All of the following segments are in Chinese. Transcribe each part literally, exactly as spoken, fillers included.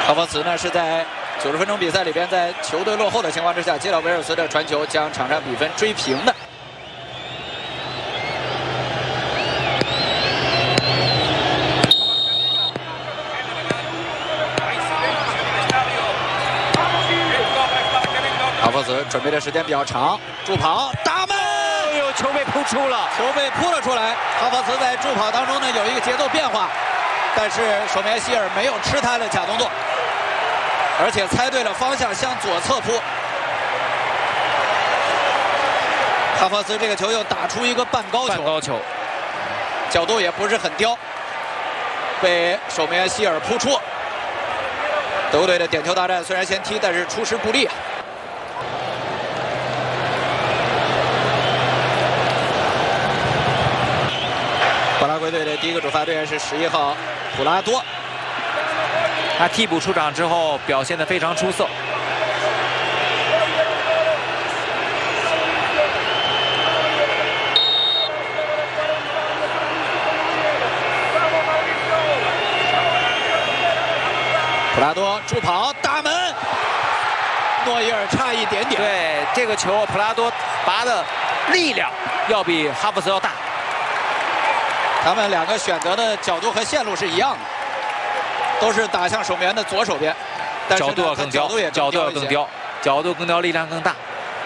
哈弗茨呢是在九十分钟比赛里边，在球队落后的情况之下，接到威尔斯的传球，将场上比分追平的。哈弗茨准备的时间比较长，助跑打门， 哎呦，球被扑出了， 球被扑了出来。哈弗茨在助跑当中呢有一个节奏变化，但是守门员希尔没有吃他的假动作，而且猜对了方向，向左侧扑。哈弗茨这个球又打出一个半高球， 半高球， 角度也不是很刁，被守门员希尔扑出。德国队的点球大战虽然先踢，但是出师不利啊。巴拉圭队的第一个主罚队员是十一号普拉多， 他替补出场之后表现得非常出色。 普拉多助跑打门，诺伊尔差一点点。 对这个球，普拉多拔的力量要比哈弗茨要大。 他们两个选择的角度和线路是一样的，都是打向守门员的左手边，但是角度要更刁，角度要更刁，角度更刁，力量更大。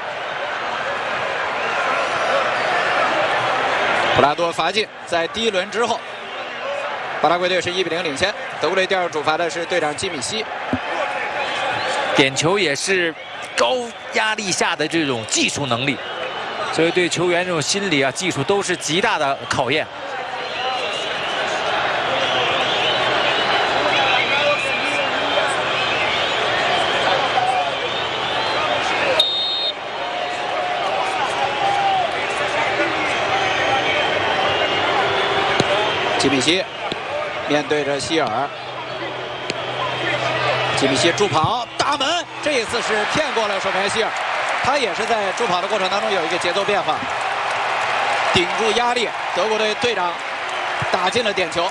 普拉多罚进，在第一轮之后，巴拉圭队是一比零领先。德国队第二个主罚的是队长基米希， 点球也是高压力下的这种技术能力，所以对球员这种心理啊、技术都是极大的考验。 基米希面对着希尔，基米希助跑打门，这一次是骗过了守门员希尔，他也是在助跑的过程当中有一个节奏变化，顶住压力，德国队队长打进了点球。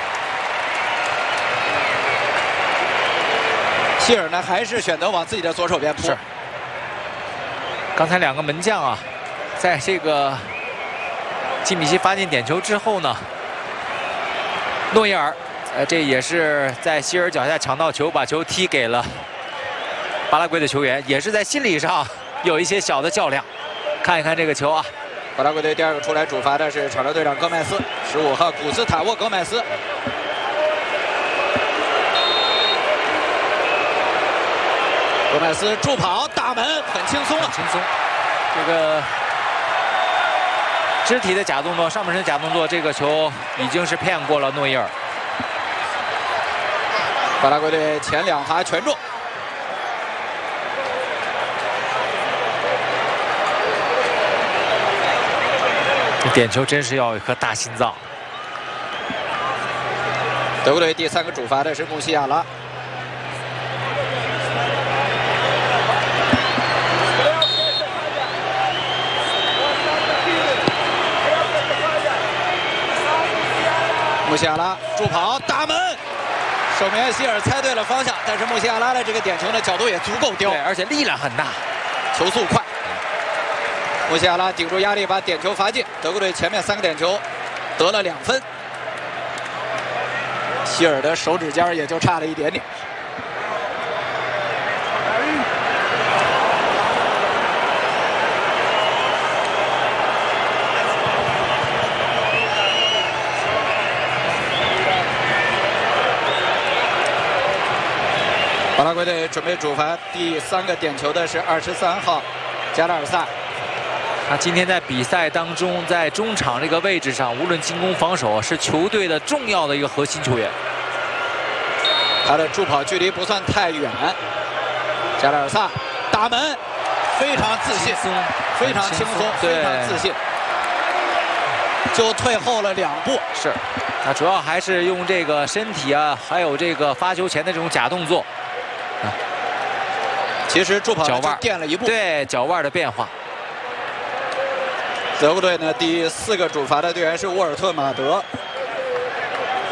希尔呢还是选择往自己的左手边扑。 刚才两个门将啊，在这个基米希发进点球之后呢，诺伊尔，呃，这也是在希尔脚下抢到球，把球踢给了巴拉圭的球员，也是在心理上有一些小的较量。看一看这个球啊， 巴拉圭队第二个出来主罚的是场上队长戈麦斯，十五号古斯塔沃·戈麦斯。戈麦斯助跑打门，很轻松啊， 轻松。这个肢体的假动作，上半身假动作，这个球已经是骗过了诺伊尔。 巴拉圭队前两罚全中。 这点球真是要有一颗大心脏。 德国队第三个主罚的是穆西亚拉。穆西亚拉助跑打门，守门员希尔猜对了方向，但是穆西亚拉的这个点球呢角度也足够刁， 对，而且力量很大， 球速快。穆西亚拉顶住压力把点球罚进，德国队前面三个点球得了两分，希尔的手指尖也就差了一点点。巴拉圭队准备主罚第三个点球的是二十三号加拉尔萨。 他今天在比赛当中，在中场这个位置上，无论进攻防守，是球队的重要的一个核心球员。 他的助跑距离不算太远，加拉尔萨打门，非常自信，非常轻松，非常自信，就退后了两步。 是，他主要还是用这个身体啊，还有这个发球前的这种假动作。 其实助跑脚腕垫了一步， 对脚腕的变化。 德国队呢，第四个主罚的队员是沃尔特马德，